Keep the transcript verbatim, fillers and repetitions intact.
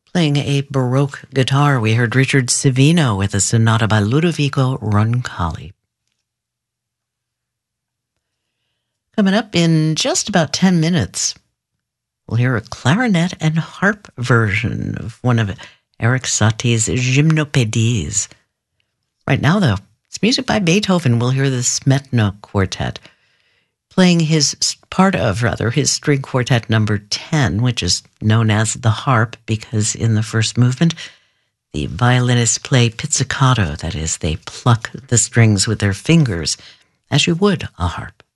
Playing a Baroque guitar, we heard Richard Savino with a sonata by Ludovico Roncalli. Coming up in just about ten minutes, we'll hear a clarinet and harp version of one of Erik Satie's Gymnopédies. Right now, though, it's music by Beethoven. We'll hear the Smetna Quartet, playing his part of, rather, his string quartet number ten, which is known as the harp, because in the first movement, the violinists play pizzicato, that is, they pluck the strings with their fingers, as you would a harp.